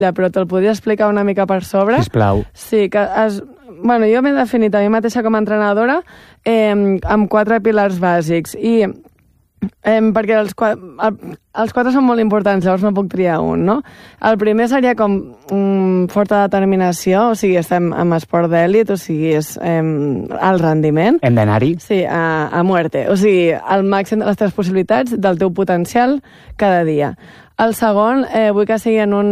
però te'l podria explicar una mica per sobre. Sisplau. Sí, que bueno, jo m'he definit a mi mateixa com a entrenadora amb 4 pilars bàsics i perquè els 4 són molt importants, llavors no puc triar un, no? El primer seria com forta determinació, o sigui, estem en esport d'èlit, o sigui, és el rendiment. Hem d'anar-hi? Sí, a muerte. O sigui, al màxim de les teves possibilitats, del teu potencial, cada dia. El segon, vull que sigui en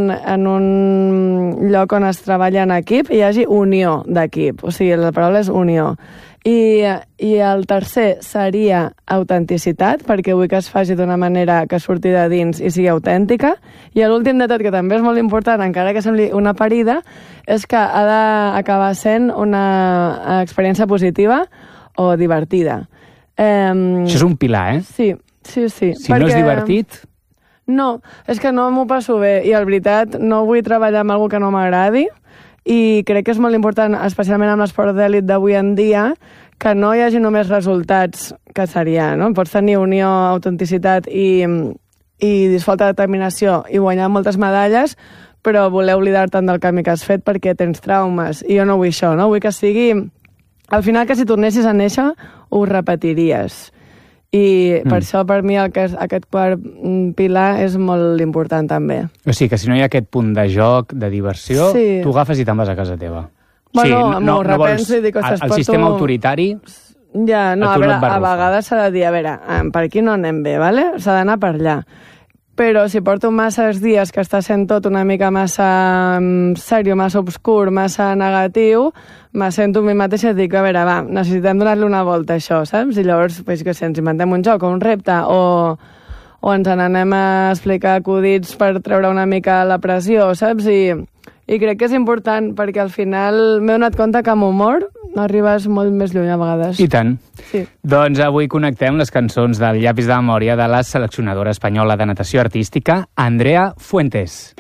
un lloc on es treballa en equip i hi hagi unió d'equip. O sigui, la paraula és unió. I el tercer seria autenticitat, perquè vull que es faci d'una manera que surti de dins i sigui autèntica. I l'últim de tot, que també és molt important, encara que sembli una parida, és que ha d'acabar sent una experiència positiva o divertida. Això és un pilar, eh? Sí. Si no és divertit... No, és que no m'ho passo bé i, en veritat, no vull treballar amb alguna que no m'agradi i crec que és molt important, especialment amb l'esport d'èlit d'avui en dia, que no hi hagi només resultats, que seria, no? Pots tenir unió, autenticitat i falta de determinació i guanyar moltes medalles, però voler oblidar-te'n del camí que has fet perquè tens traumes. I jo no vull això, no? Vull que sigui... Al final, que si tornessis a néixer, ho repetiries. I per això, per mi, aquest quart pilar és molt important, també. O sigui, que si no hi ha aquest punt de joc, de diversió, tu agafes i te'n vas a casa teva. Bueno, m'ho repenso i dic, ostres, el sistema autoritari... Ja, no, a veure, a vegades s'ha de dir, a veure, per aquí no anem bé, ¿vale? S'ha d'anar per allà. Però si porto masses dies que està sent tot una mica massa sèrio, massa obscur, massa negatiu, me sento a mi mateixa i dic, a veure, va, necessitem donar-li una volta a això, saps? I llavors, pues, que si ens inventem un joc o un repte o ens n'anem a explicar acudits per treure una mica la pressió, saps? I crec que és important perquè al final m'he donat compte que amb humor arribes molt més lluny a vegades. I tant. Sí. Doncs avui connectem les cançons del Llapis de memòria de la seleccionadora espanyola de natació artística, Andrea Fuentes.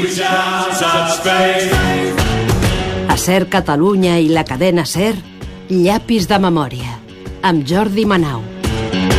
A SER Catalunya i la cadena SER, Llapis de memòria, amb Jordi Manau.